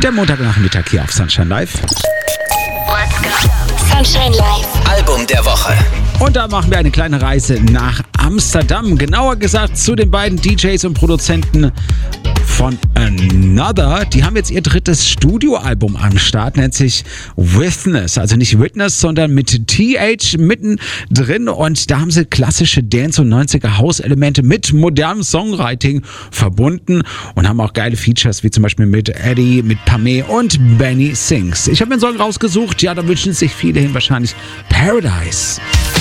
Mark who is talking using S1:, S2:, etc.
S1: Der Montagnachmittag hier auf Sunshine Live.
S2: Sunshine Live.
S3: Album der Woche.
S1: Und da machen wir eine kleine Reise nach Amsterdam. Genauer gesagt zu den beiden DJs und Produzenten von Another. Die haben jetzt ihr drittes Studioalbum am Start, nennt sich Witness. Also nicht Witness, sondern mit TH mittendrin. Und da haben sie klassische Dance- und 90er House-Elemente mit modernem Songwriting verbunden und haben auch geile Features, wie zum Beispiel mit Eddie, mit Pamé und Benny Sings. Ich habe mir einen Song rausgesucht, ja, da wünschen sich viele hin wahrscheinlich Paradise.